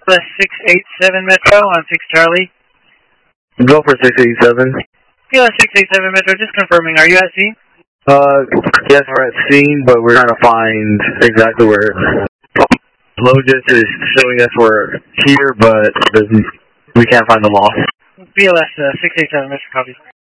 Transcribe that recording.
BLS 687 Metro on 6 Charlie. Go for 687. BLS 687 Metro, just confirming, are you at scene? Yes, we're at scene, but we're trying to find exactly where Logis is showing us we're here, but we can't find the loss. BLS 687 Metro, copy.